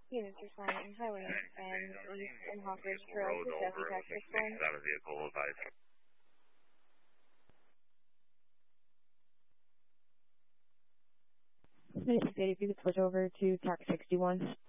Units responding Highway and East and Hawkridge Trail Road to Chevy over, Texas makes out of vehicle advice. If you could switch over to TAC 61.